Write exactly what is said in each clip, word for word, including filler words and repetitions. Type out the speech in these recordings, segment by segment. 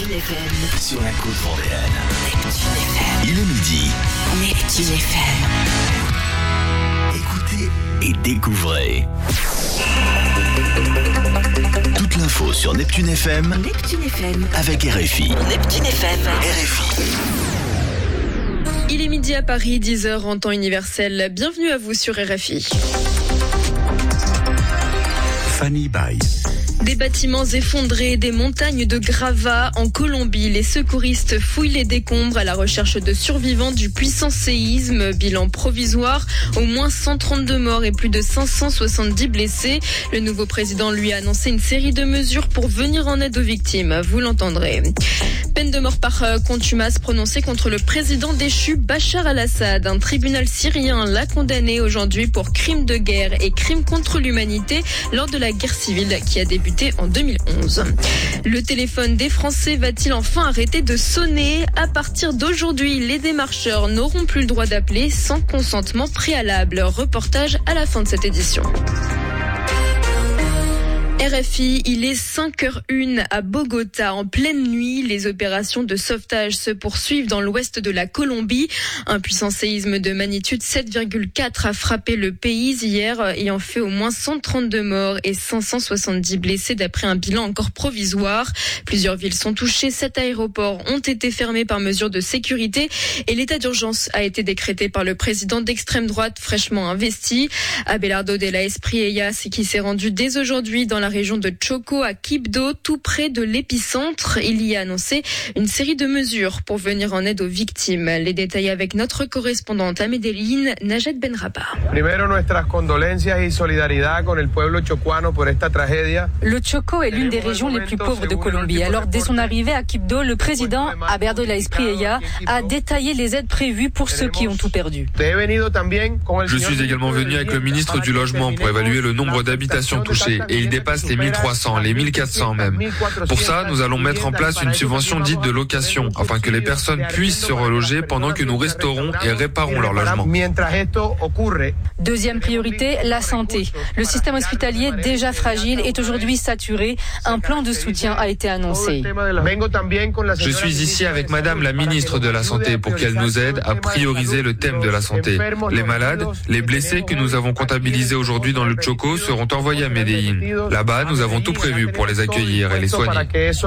Neptune F M. Sur la côte vendéenne. Neptune F M. Il est midi. Neptune F M. Écoutez et découvrez. Toute l'info sur Neptune F M. Neptune F M. Avec R F I. Neptune F M. R F I. Il est midi à Paris, dix heures en temps universel. Bienvenue à vous sur R F I. Fanny Baye. Des bâtiments effondrés, des montagnes de gravats en Colombie. Les secouristes fouillent les décombres à la recherche de survivants du puissant séisme. Bilan provisoire, au moins cent trente-deux morts et plus de cinq cent soixante-dix blessés. Le nouveau président lui a annoncé une série de mesures pour venir en aide aux victimes. Vous l'entendrez. Peine de mort par contumace prononcée contre le président déchu Bachar al-Assad. Un tribunal syrien l'a condamné aujourd'hui pour crimes de guerre et crimes contre l'humanité lors de la guerre civile qui a débuté en deux mille onze. Le téléphone des Français va-t-il enfin arrêter de sonner ? À partir d'aujourd'hui, les démarcheurs n'auront plus le droit d'appeler sans consentement préalable. Reportage à la fin de cette édition. R F I, il est cinq heures zéro un à Bogota. En pleine nuit, les opérations de sauvetage se poursuivent dans l'ouest de la Colombie. Un puissant séisme de magnitude sept virgule quatre a frappé le pays hier, ayant fait au moins cent trente-deux morts et cinq cent soixante-dix blessés d'après un bilan encore provisoire. Plusieurs villes sont touchées, sept aéroports ont été fermés par mesure de sécurité et l'état d'urgence a été décrété par le président d'extrême droite fraîchement investi. Abelardo de la Espriella, qui s'est rendu dès aujourd'hui dans la région de Choco à Quibdó, tout près de l'épicentre. Il y a annoncé une série de mesures pour venir en aide aux victimes. Les détails avec notre correspondante à Medellín, Najat Benraba. Le Choco est l'une des régions les plus pauvres de Colombie. Alors, dès son arrivée à Quibdó, le président Abelardo de la Espriella a détaillé les aides prévues pour ceux qui ont tout perdu. Je suis également venu avec le ministre du Logement pour évaluer le nombre d'habitations touchées et il dépasse les mille trois cents, les mille quatre cents même. Pour ça, nous allons mettre en place une subvention dite de location afin que les personnes puissent se reloger pendant que nous restaurons et réparons leur logement. Deuxième priorité, la santé. Le système hospitalier, déjà fragile, est aujourd'hui saturé. Un plan de soutien a été annoncé. Je suis ici avec Madame la ministre de la Santé pour qu'elle nous aide à prioriser le thème de la santé. Les malades, les blessés que nous avons comptabilisés aujourd'hui dans le Choco seront envoyés à Medellín. Là-bas, nous avons tout prévu pour les accueillir et les soigner.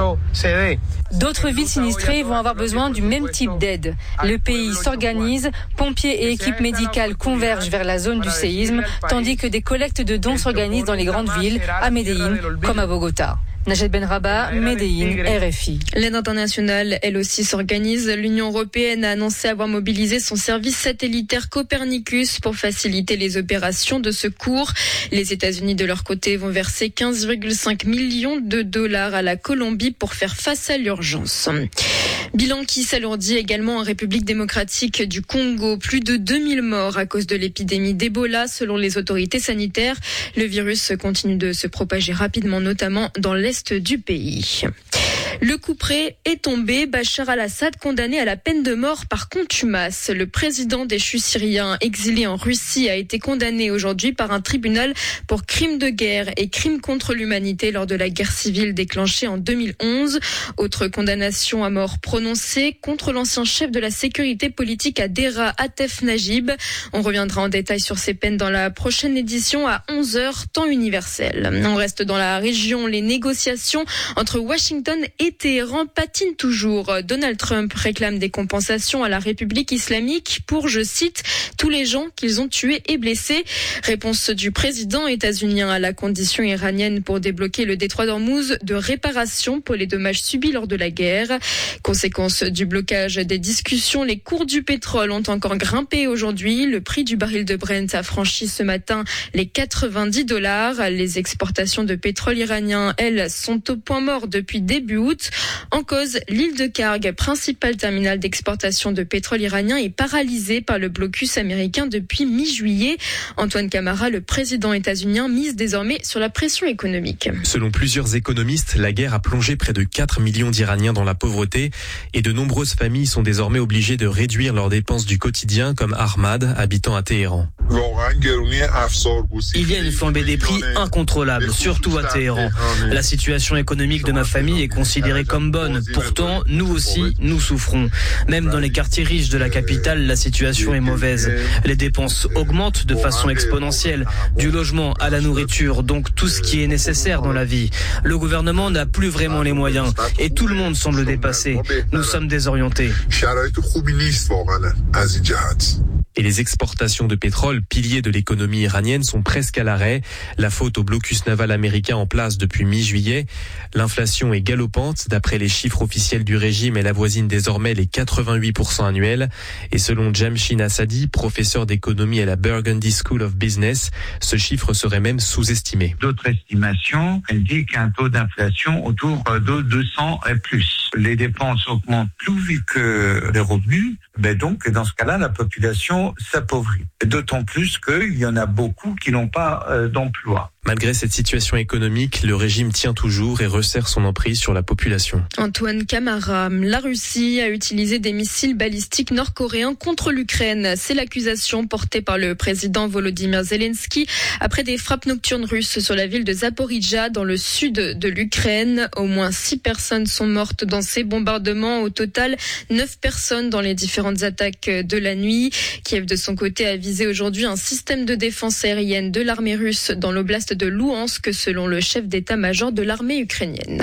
D'autres villes sinistrées vont avoir besoin du même type d'aide. Le pays s'organise, pompiers et équipes médicales convergent vers la zone du séisme, tandis que des collectes de dons s'organisent dans les grandes villes, à Medellín comme à Bogota. Najat Benraba, Medellín, R F I. L'aide internationale, elle aussi, s'organise. L'Union européenne a annoncé avoir mobilisé son service satellitaire Copernicus pour faciliter les opérations de secours. Les États-Unis, de leur côté, vont verser quinze virgule cinq millions de dollars à la Colombie pour faire face à l'urgence. Bilan qui s'alourdit également en République démocratique du Congo. Plus de deux mille morts à cause de l'épidémie d'Ebola, selon les autorités sanitaires. Le virus continue de se propager rapidement, notamment dans l'est du pays. Le coup près est tombé. Bachar al-Assad condamné à la peine de mort par contumace. Le président déchu syrien exilé en Russie a été condamné aujourd'hui par un tribunal pour crimes de guerre et crimes contre l'humanité lors de la guerre civile déclenchée en deux mille onze. Autre condamnation à mort prononcée contre l'ancien chef de la sécurité politique à Dera, Atef Najib. On reviendra en détail sur ces peines dans la prochaine édition à onze heures, temps universel. On reste dans la région. Les négociations entre Washington et Téhéran patinent toujours. Donald Trump réclame des compensations à la République islamique pour, je cite, tous les gens qu'ils ont tués et blessés. Réponse du président états-unien à la condition iranienne pour débloquer le détroit d'Ormuz de réparation pour les dommages subis lors de la guerre. Conséquence du blocage des discussions, les cours du pétrole ont encore grimpé aujourd'hui. Le prix du baril de Brent a franchi ce matin les quatre-vingt-dix dollars. Les exportations de pétrole iranien, elles, sont au point mort depuis début août. En cause, l'île de Karg, principal terminal d'exportation de pétrole iranien, est paralysée par le blocus américain depuis mi-juillet. Antoine Camara, le président états-unien, mise désormais sur la pression économique. Selon plusieurs économistes, la guerre a plongé près de quatre millions d'Iraniens dans la pauvreté et de nombreuses familles sont désormais obligées de réduire leurs dépenses du quotidien, comme Ahmad, habitant à Téhéran. Il y a une flambée des prix incontrôlable, surtout à Téhéran. La situation économique de ma famille est considérée considérée comme bonne. Pourtant, nous aussi, nous souffrons. Même dans les quartiers riches de la capitale, la situation est mauvaise. Les dépenses augmentent de façon exponentielle, du logement à la nourriture, donc tout ce qui est nécessaire dans la vie. Le gouvernement n'a plus vraiment les moyens et tout le monde semble dépassé. Nous sommes désorientés. Et les exportations de pétrole, piliers de l'économie iranienne, sont presque à l'arrêt. La faute au blocus naval américain en place depuis mi-juillet. L'inflation est galopante. D'après les chiffres officiels du régime, elle avoisine désormais les quatre-vingt-huit pour cent annuels. Et selon Jamshin Assadi, professeur d'économie à la Burgundy School of Business, ce chiffre serait même sous-estimé. D'autres estimations indiquent un taux d'inflation autour de deux cents et plus. Les dépenses augmentent plus vite que les revenus. Ben donc, dans ce cas-là, la population s'appauvrit. D'autant plus qu'il y en a beaucoup qui n'ont pas euh, d'emploi. Malgré cette situation économique, le régime tient toujours et resserre son emprise sur la population. Antoine Camara, la Russie a utilisé des missiles balistiques nord-coréens contre l'Ukraine. C'est l'accusation portée par le président Volodymyr Zelensky après des frappes nocturnes russes sur la ville de Zaporijjia dans le sud de l'Ukraine. Au moins six personnes sont mortes dans ces bombardements. Au total, neuf personnes dans les différentes attaques de la nuit. Kiev, de son côté, a visé aujourd'hui un système de défense aérienne de l'armée russe dans l'oblast de Louhansk, selon le chef d'état-major de l'armée ukrainienne.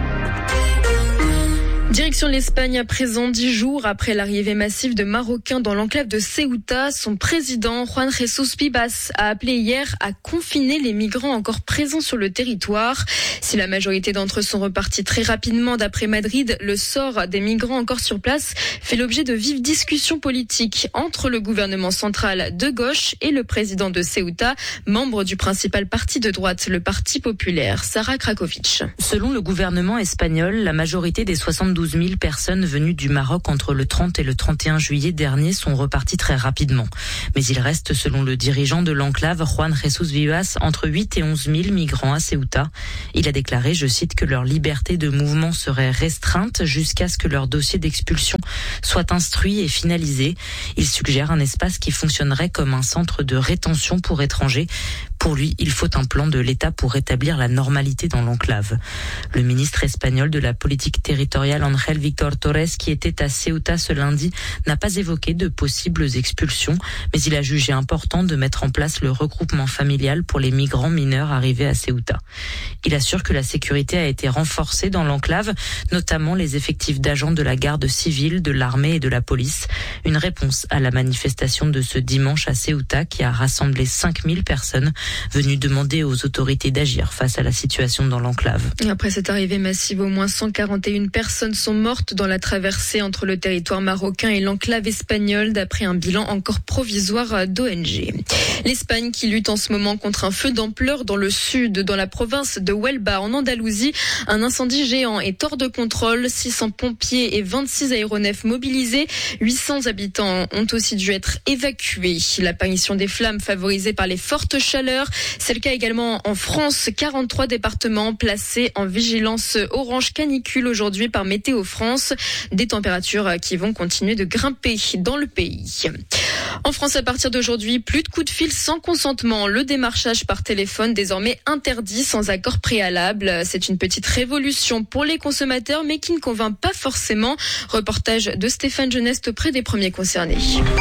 Direction l'Espagne à présent, dix jours après l'arrivée massive de Marocains dans l'enclave de Ceuta. Son président, Juan Jesús Vivas, a appelé hier à confiner les migrants encore présents sur le territoire. Si la majorité d'entre eux sont repartis très rapidement d'après Madrid, le sort des migrants encore sur place fait l'objet de vives discussions politiques entre le gouvernement central de gauche et le président de Ceuta, membre du principal parti de droite, le Parti populaire. Sarah Krakovic. Selon le gouvernement espagnol, la majorité des soixante-douze mille personnes venues du Maroc entre le trente et le trente et un juillet dernier sont reparties très rapidement. Mais il reste, selon le dirigeant de l'enclave, Juan Jesús Vivas, entre huit et onze mille migrants à Ceuta. Il a déclaré, je cite, que leur liberté de mouvement serait restreinte jusqu'à ce que leur dossier d'expulsion soit instruit et finalisé. Il suggère un espace qui fonctionnerait comme un centre de rétention pour étrangers. Pour lui, il faut un plan de l'État pour rétablir la normalité dans l'enclave. Le ministre espagnol de la politique territoriale, Ángel Víctor Torres, qui était à Ceuta ce lundi, n'a pas évoqué de possibles expulsions, mais il a jugé important de mettre en place le regroupement familial pour les migrants mineurs arrivés à Ceuta. Il assure que la sécurité a été renforcée dans l'enclave, notamment les effectifs d'agents de la garde civile, de l'armée et de la police. Une réponse à la manifestation de ce dimanche à Ceuta qui a rassemblé cinq mille personnes venues demander aux autorités d'agir face à la situation dans l'enclave. Après cette arrivée massive, au moins cent quarante et une personnes sont mortes dans la traversée entre le territoire marocain et l'enclave espagnole, d'après un bilan encore provisoire d'O N G. L'Espagne qui lutte en ce moment contre un feu d'ampleur dans le sud, dans la province de Huelva, en Andalousie. Un incendie géant est hors de contrôle. six cents pompiers et vingt-six aéronefs mobilisés. huit cents habitants ont aussi dû être évacués. L'apparition des flammes favorisée par les fortes chaleurs. C'est le cas également en France. quarante-trois départements placés en vigilance orange canicule aujourd'hui par Météo France. Des températures qui vont continuer de grimper dans le pays. En France, à partir d'aujourd'hui, plus de coups de fil sans consentement. Le démarchage par téléphone désormais interdit sans accord préalable. C'est une petite révolution pour les consommateurs, mais qui ne convainc pas forcément. Reportage de Stéphane Geneste auprès des premiers concernés.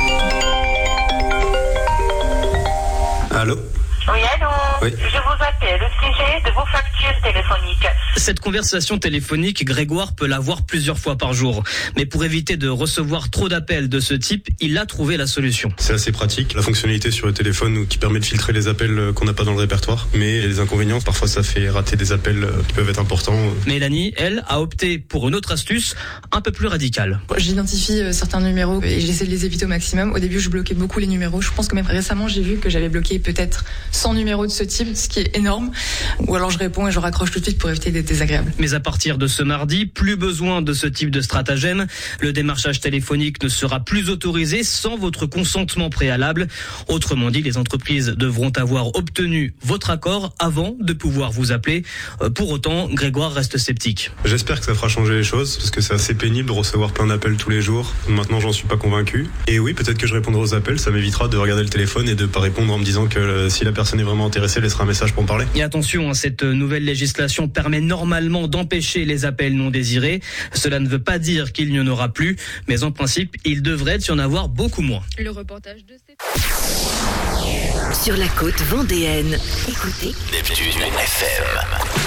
Allô ? Oui, allô. Oui. Je vous appelle au sujet de vos factures téléphoniques. Cette conversation téléphonique, Grégoire peut l'avoir plusieurs fois par jour. Mais pour éviter de recevoir trop d'appels de ce type, il a trouvé la solution. C'est assez pratique, la fonctionnalité sur le téléphone qui permet de filtrer les appels qu'on n'a pas dans le répertoire. Mais les inconvénients, parfois ça fait rater des appels qui peuvent être importants. Mélanie, elle, a opté pour une autre astuce un peu plus radicale. J'identifie certains numéros et j'essaie de les éviter au maximum. Au début, je bloquais beaucoup les numéros. Je pense que même récemment, j'ai vu que j'avais bloqué peut-être cent numéros de ce type, ce qui est énorme. Ou alors je réponds et je raccroche tout de suite pour éviter d'être désagréable. Mais à partir de ce mardi, plus besoin de ce type de stratagème. Le démarchage téléphonique ne sera plus autorisé sans votre consentement préalable. Autrement dit, les entreprises devront avoir obtenu votre accord avant de pouvoir vous appeler. Pour autant, Grégoire reste sceptique. J'espère que ça fera changer les choses, parce que c'est assez pénible de recevoir plein d'appels tous les jours. Maintenant, j'en suis pas convaincu. Et oui, peut-être que je répondrai aux appels, ça m'évitera de regarder le téléphone et de pas répondre en me disant que si la personne est vraiment intéressée intéressé laissera un message pour me parler. Et attention, cette nouvelle législation permet normalement d'empêcher les appels non désirés. Cela ne veut pas dire qu'il n'y en aura plus, mais en principe, il devrait y en avoir beaucoup moins. Le reportage de cette... Sur la côte vendéenne, écoutez Neptune F M.